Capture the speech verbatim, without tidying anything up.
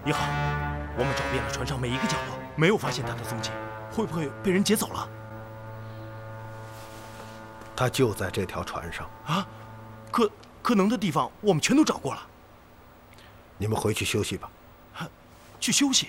一航，我们找遍了船上每一个角落，没有发现他的踪迹，会不会被人劫走了？ 他就在这条船上啊！可可能的地方我们全都找过了。 你们回去休息吧。 去休息？